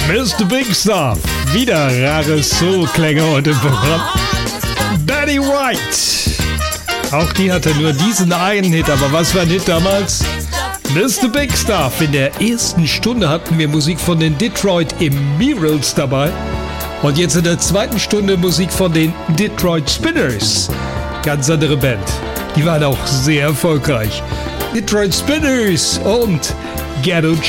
Mr. Big Stuff. Wieder rare Soul-Klänge heute im Programm. Betty White. Auch die hatte nur diesen einen Hit, aber was war ein Hit damals? Mr. Big Stuff. In der ersten Stunde hatten wir Musik von den Detroit Emeralds dabei. Und jetzt in der zweiten Stunde Musik von den Detroit Spinners. Ganz andere Band. Die waren auch sehr erfolgreich. Detroit Spinners und Ghetto